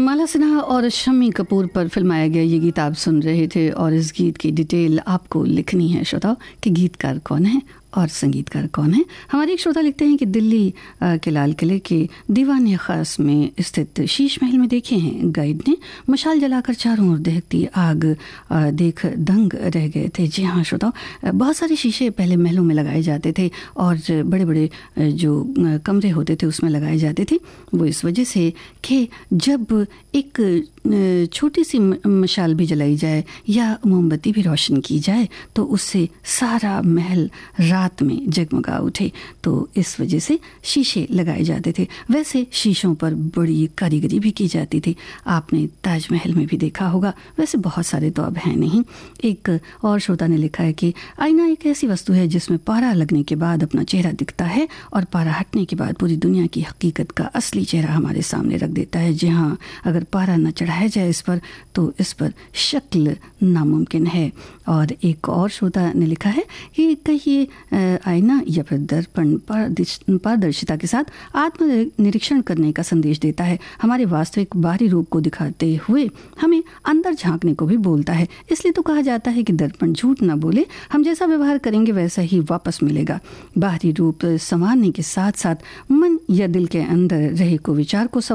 माला सिन्हा और शम्मी कपूर पर फिल्माया गया ये गीत आप सुन रहे थे और इस गीत की डिटेल आपको लिखनी है श्रोताओ कि गीतकार कौन है और संगीतकार कौन है। हमारे एक श्रोता लिखते हैं कि दिल्ली के लाल किले के दीवान खास में स्थित शीश महल में देखे हैं गाइड ने मशाल जलाकर चारों ओर दहकती आग देख दंग रह गए थे। जी हाँ श्रोताओ, बहुत सारे शीशे पहले महलों में लगाए जाते थे और बड़े बड़े जो कमरे होते थे उसमें लगाए जाते थे। वो इस वजह से कि जब एक छोटी सी मशाल भी जलाई जाए या मोमबत्ती भी रोशन की जाए तो उससे सारा महल रात में जगमगा उठे, तो इस वजह से शीशे लगाए जाते थे। वैसे शीशों पर बड़ी कारीगरी भी की जाती थी, आपने ताजमहल में भी देखा होगा। वैसे बहुत सारे तो अब हैं नहीं। एक और श्रोता ने लिखा है कि आईना एक ऐसी वस्तु है जिसमें पारा लगने के बाद अपना चेहरा दिखता है और पारा हटने के बाद पूरी दुनिया की हकीकत का असली चेहरा हमारे सामने रख देता है। जी हाँ, अगर पारा न चढ़ाया जाए इस पर तो इस पर शक्ल नामुमकिन है। और एक और श्रोता ने लिखा है कि कहिए आईना या फिर दर्पण पारदर्शिता के साथ आत्मनिरीक्षण करने का संदेश देता है। हमारे वास्तविक बाहरी रूप को दिखाते हुए हमें अंदर झांकने को भी बोलता है। इसलिए तो कहा जाता है कि दर्पण झूठ न बोले, हम जैसा व्यवहार करेंगे वैसा ही वापस मिलेगा। बाहरी रूप संवारने के साथ साथ मन या दिल के अंदर रहे को विचार को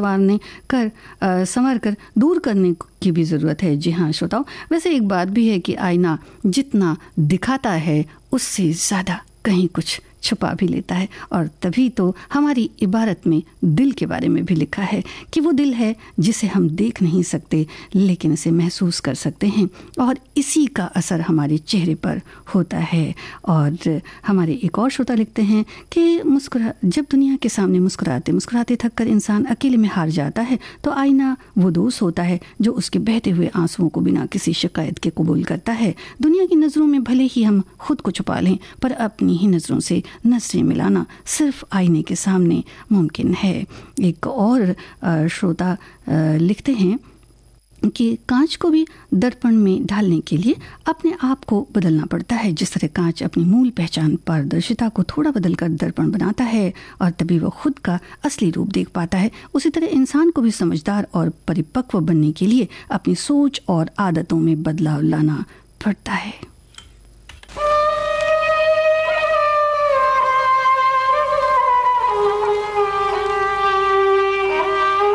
संवार कर दूर करने की भी ज़रूरत है। जी हाँ श्रोताओं, वैसे एक बात भी है कि आईना जितना दिखाता है उससे ज़्यादा कहीं कुछ छुपा भी लेता है। और तभी तो हमारी इबारत में दिल के बारे में भी लिखा है कि वो दिल है जिसे हम देख नहीं सकते लेकिन इसे महसूस कर सकते हैं और इसी का असर हमारे चेहरे पर होता है। और हमारे एक और श्रोता लिखते हैं कि जब दुनिया के सामने मुस्कुराते मुस्कुराते थक कर इंसान अकेले में हार जाता है तो आईना वो दोस्त होता है जो उसके बहते हुए आंसुओं को बिना किसी शिकायत के कबूल करता है। दुनिया की नज़रों में भले ही हम खुद को छुपा लें पर अपनी ही नज़रों से नजरें मिलाना सिर्फ आईने के सामने मुमकिन है। एक और श्रोता लिखते हैं कि कांच को भी दर्पण में ढालने के लिए अपने आप को बदलना पड़ता है। जिस तरह कांच अपनी मूल पहचान पारदर्शिता को थोड़ा बदलकर दर्पण बनाता है और तभी वह खुद का असली रूप देख पाता है, उसी तरह इंसान को भी समझदार और परिपक्व बनने के लिए अपनी सोच और आदतों में बदलाव लाना पड़ता है।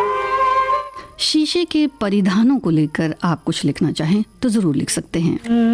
शीशे के परिधानों को लेकर आप कुछ लिखना चाहें तो ज़रूर लिख सकते हैं।